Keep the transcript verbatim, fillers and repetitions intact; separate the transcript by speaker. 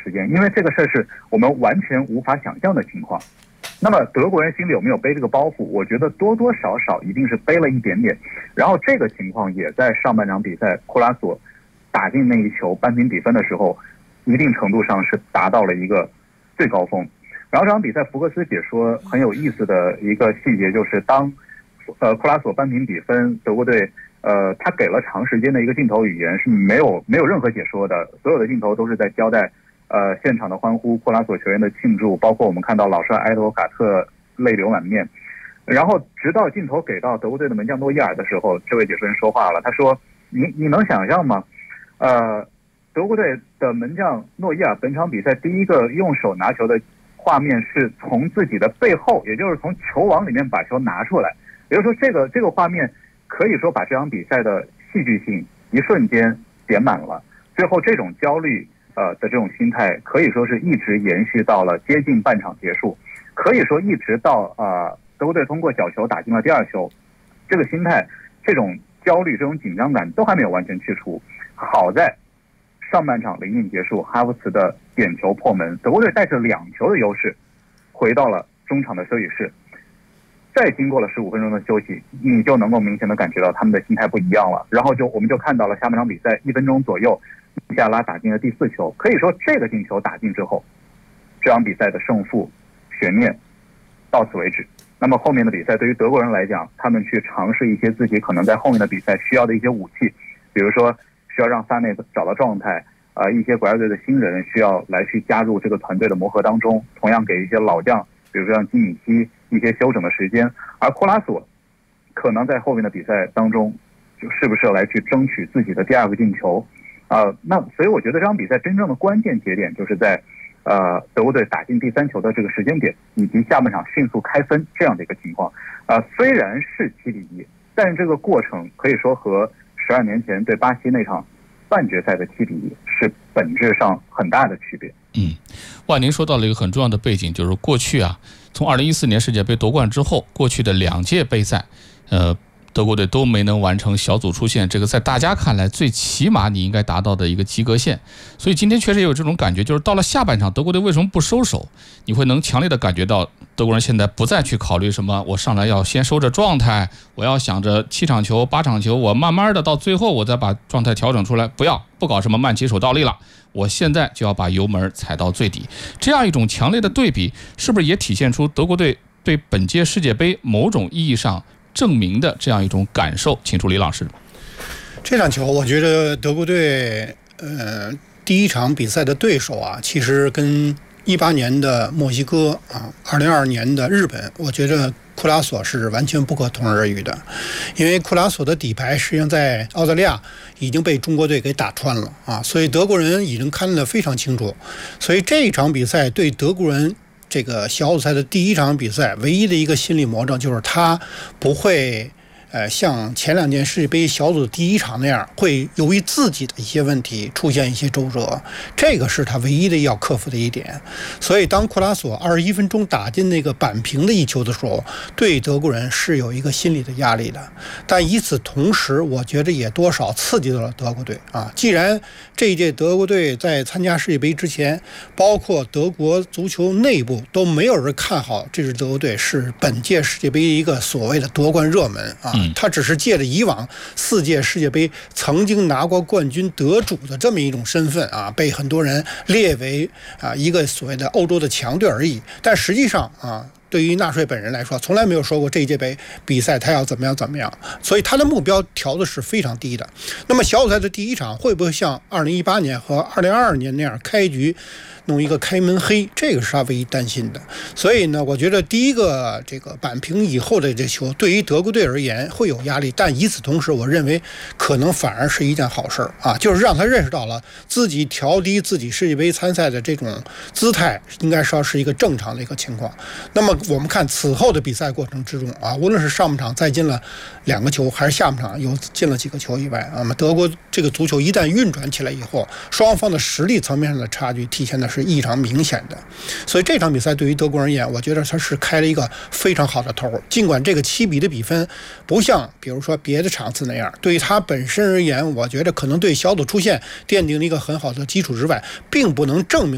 Speaker 1: 时间，因为这个事儿是我们完全无法想象的情况。那么德国人心里有没有背这个包袱？我觉得多多少少一定是背了一点点。然后这个情况也在上半场比赛库拉索打进那一球扳平比分的时候，一定程度上是达到了一个最高峰。然后这场比赛福克斯解说很有意思的一个细节就是，当呃库拉索扳平比分，德国队呃他给了长时间的一个镜头语言是没有没有任何解说的，所有的镜头都是在交代呃现场的欢呼，库拉索球员的庆祝，包括我们看到老帅埃德卡特泪流满面。然后直到镜头给到德国队的门将诺伊尔的时候，这位解说员说话了，他说：“你你能想象吗？呃，德国队的门将诺伊尔本场比赛第一个用手拿球的画面是从自己的背后，也就是从球网里面把球拿出来。也就是说，这个这个画面可以说把这场比赛的戏剧性一瞬间点满了。最后这种焦虑呃的这种心态，可以说是一直延续到了接近半场结束，可以说一直到啊。呃德国队通过角球打进了第二球，这个心态、这种焦虑、这种紧张感都还没有完全去除。好在上半场临近结束，哈弗茨的点球破门，德国队带着两球的优势回到了中场的休息室。再经过了十五分钟的休息，你就能够明显的感觉到他们的心态不一样了。然后就我们就看到了下半场比赛一分钟左右，穆夏拉打进了第四球。可以说这个进球打进之后，这场比赛的胜负悬念到此为止。那么后面的比赛对于德国人来讲，他们去尝试一些自己可能在后面的比赛需要的一些武器，比如说需要让萨内找到状态，呃，一些国家队的新人需要来去加入这个团队的磨合当中，同样给一些老将，比如说像基米希一些休整的时间，而库拉索可能在后面的比赛当中，就是不是来去争取自己的第二个进球，啊、呃，那所以我觉得这场比赛真正的关键节点就是在。呃，德国队打进第三球的这个时间点，以及下半场迅速开分这样的一个情况，呃，虽然是七比一，但是这个过程可以说和十二年前对巴西那场半决赛的七比一是本质上很大的区别。
Speaker 2: 嗯，万宁说到了一个很重要的背景，就是过去啊，从二零一四年世界杯夺冠之后，过去的两届杯赛，呃。德国队都没能完成小组出线，这个在大家看来最起码你应该达到的一个及格线。所以今天确实也有这种感觉，就是到了下半场，德国队为什么不收手？你会能强烈的感觉到德国人现在不再去考虑什么我上来要先收着状态，我要想着七场球八场球，我慢慢的到最后我再把状态调整出来，不要不搞什么慢起手倒立了，我现在就要把油门踩到最底。这样一种强烈的对比，是不是也体现出德国队对本届世界杯某种意义上证明的这样一种感受？请出李老师。
Speaker 3: 这场球我觉得德国队呃第一场比赛的对手啊，其实跟一八年的墨西哥啊，二零二二年的日本，我觉得库拉索是完全不可同日而语的。因为库拉索的底牌实际上在澳大利亚已经被中国队给打穿了啊，所以德国人已经看得非常清楚。所以这一场比赛对德国人这个小组赛的第一场比赛，唯一的一个心理魔怔就是他不会呃，像前两届世界杯小组第一场那样，会由于自己的一些问题出现一些周折，这个是他唯一的要克服的一点。所以当库拉索二十一分钟打进那个扳平的一球的时候，对德国人是有一个心理的压力的。但与此同时，我觉得也多少刺激到了德国队啊。既然这一届德国队在参加世界杯之前，包括德国足球内部都没有人看好这支德国队是本届世界杯一个所谓的夺冠热门啊。他只是借着以往四届世界杯曾经拿过冠军得主的这么一种身份啊，被很多人列为啊一个所谓的欧洲的强队而已。但实际上啊，对于纳帅本人来说，从来没有说过这一届杯比赛他要怎么样怎么样，所以他的目标调的是非常低的。那么小组赛的第一场会不会像二零一八年和二零二二年那样开局弄一个开门黑，这个是他唯一担心的。所以呢，我觉得第一个这个扳平以后的这球对于德国队而言会有压力，但与此同时，我认为可能反而是一件好事啊，就是让他认识到了自己调低自己世界杯参赛的这种姿态，应该说是一个正常的一个情况。那么我们看此后的比赛过程之中啊，无论是上半场再进了两个球，还是下半场又进了几个球以外，那么德国这个足球一旦运转起来以后，双方的实力层面上的差距体现的是异常明显的。所以这场比赛对于德国人而言，我觉得他是开了一个非常好的头。尽管这个七比的比分不像比如说别的场次那样，对于他本身而言，我觉得可能对小组出线奠定了一个很好的基础之外，并不能证明